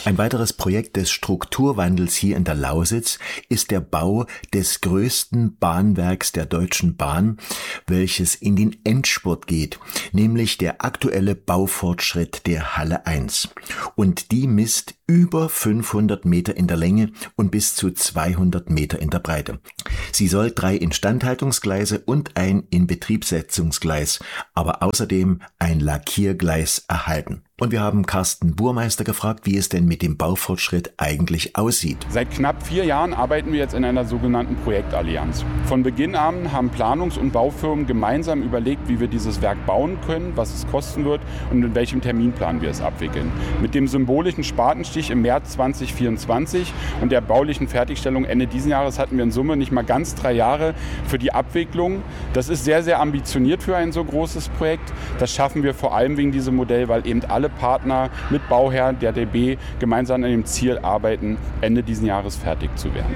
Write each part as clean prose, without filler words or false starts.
Ein weiteres Projekt des Strukturwandels hier in der Lausitz ist der Bau des größten Bahnwerks der Deutschen Bahn, welches in den Endspurt geht, nämlich der aktuelle Baufortschritt der Halle 1. Und die misst über 500 Meter in der Länge und bis zu 200 Meter in der Breite. Sie soll 3 Instandhaltungsgleise und ein Inbetriebsetzungsgleis, aber außerdem ein Lackiergleis erhalten. Und wir haben Carsten Burmeister gefragt, wie es denn mit dem Baufortschritt eigentlich aussieht. Seit knapp 4 Jahren arbeiten wir jetzt in einer sogenannten Projektallianz. Von Beginn an haben Planungs- und Baufirmen gemeinsam überlegt, wie wir dieses Werk bauen können, was es kosten wird und in welchem Terminplan wir es abwickeln. Mit dem symbolischen Spatenstich im März 2024 und der baulichen Fertigstellung Ende dieses Jahres hatten wir in Summe nicht mal ganz 3 Jahre für die Abwicklung. Das ist sehr, sehr ambitioniert für ein so großes Projekt. Das schaffen wir vor allem wegen diesem Modell, weil eben alle Partner mit Bauherren der DB gemeinsam an dem Ziel arbeiten, Ende dieses Jahres fertig zu werden.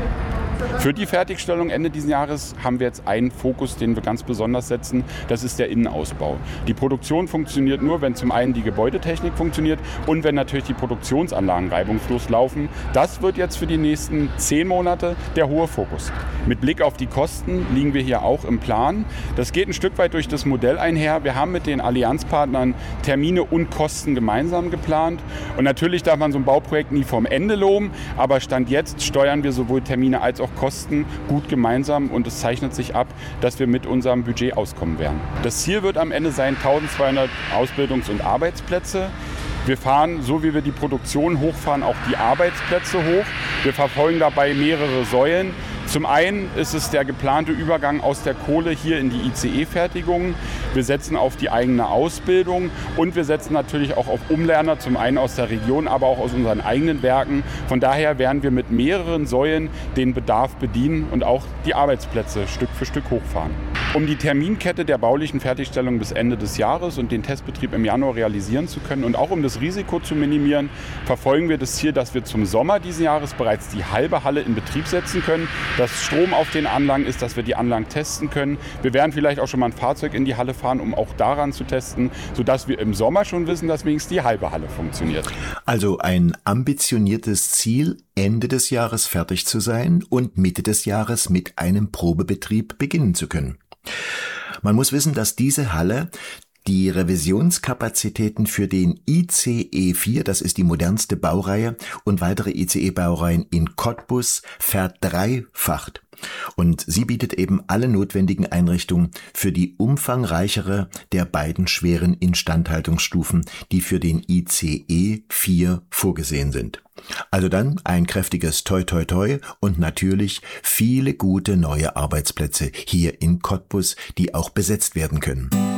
Für die Fertigstellung Ende dieses Jahres haben wir jetzt einen Fokus, den wir ganz besonders setzen. Das ist der Innenausbau. Die Produktion funktioniert nur, wenn zum einen die Gebäudetechnik funktioniert und wenn natürlich die Produktionsanlagen reibungslos laufen. Das wird jetzt für die nächsten 10 Monate der hohe Fokus. Mit Blick auf die Kosten liegen wir hier auch im Plan. Das geht ein Stück weit durch das Modell einher. Wir haben mit den Allianzpartnern Termine und Kosten gemeinsam geplant. Und natürlich darf man so ein Bauprojekt nie vom Ende loben, aber Stand jetzt steuern wir sowohl Termine als auch Kosten gut gemeinsam und es zeichnet sich ab, dass wir mit unserem Budget auskommen werden. Das Ziel wird am Ende sein 1200 Ausbildungs- und Arbeitsplätze. Wir fahren, so wie wir die Produktion hochfahren, auch die Arbeitsplätze hoch. Wir verfolgen dabei mehrere Säulen. Zum einen ist es der geplante Übergang aus der Kohle hier in die ICE-Fertigung. Wir setzen auf die eigene Ausbildung und wir setzen natürlich auch auf Umlerner, zum einen aus der Region, aber auch aus unseren eigenen Werken. Von daher werden wir mit mehreren Säulen den Bedarf bedienen und auch die Arbeitsplätze Stück für Stück hochfahren. Um die Terminkette der baulichen Fertigstellung bis Ende des Jahres und den Testbetrieb im Januar realisieren zu können und auch um das Risiko zu minimieren, verfolgen wir das Ziel, dass wir zum Sommer dieses Jahres bereits die halbe Halle in Betrieb setzen können, dass Strom auf den Anlagen ist, dass wir die Anlagen testen können. Wir werden vielleicht auch schon mal ein Fahrzeug in die Halle fahren, um auch daran zu testen, sodass wir im Sommer schon wissen, dass wenigstens die halbe Halle funktioniert. Also ein ambitioniertes Ziel, Ende des Jahres fertig zu sein und Mitte des Jahres mit einem Probebetrieb beginnen zu können. Man muss wissen, dass diese Halle die Revisionskapazitäten für den ICE 4, das ist die modernste Baureihe, und weitere ICE-Baureihen in Cottbus verdreifacht. Und sie bietet eben alle notwendigen Einrichtungen für die umfangreichere der beiden schweren Instandhaltungsstufen, die für den ICE 4 vorgesehen sind. Also dann ein kräftiges Toi Toi Toi und natürlich viele gute neue Arbeitsplätze hier in Cottbus, die auch besetzt werden können.